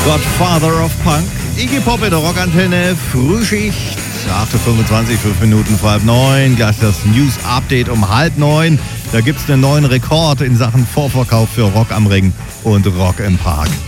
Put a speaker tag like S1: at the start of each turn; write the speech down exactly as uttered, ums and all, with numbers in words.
S1: Godfather of Punk. Iggy Pop in der Rockantenne, Frühschicht, acht Uhr fünfundzwanzig, fünf Minuten vor halb neun. Gleich das News-Update um halb neun. Da gibt es einen neuen Rekord in Sachen Vorverkauf für Rock am Ring und Rock im Park.